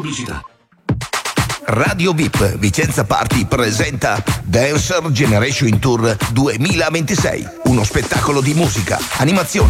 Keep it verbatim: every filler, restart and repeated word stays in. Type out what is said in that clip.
pubblicità. Radio V I P Vicenza Party presenta Dancer Generation Tour duemilaventisei, uno spettacolo di musica, animazione,